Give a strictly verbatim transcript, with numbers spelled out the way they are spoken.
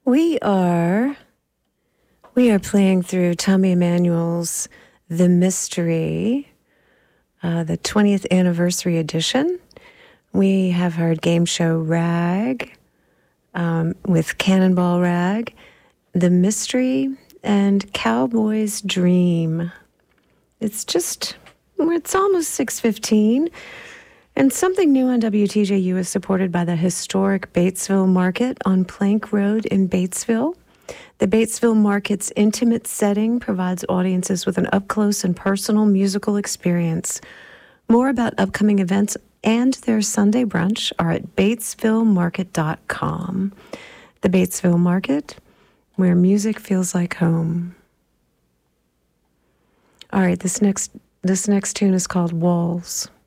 We are we are playing through Tommy Emmanuel's The Mystery, uh, the twentieth anniversary edition. We have heard Game Show Rag um, with Cannonball Rag, The Mystery, and Cowboy's Dream. It's just, it's almost six fifteen. And something new on W T J U is supported by the historic Batesville Market on Plank Road in Batesville. The Batesville Market's intimate setting provides audiences with an up-close and personal musical experience. More about upcoming events and their Sunday brunch are at batesville market dot com. The Batesville Market, where music feels like home. All right, this next this next tune is called Walls.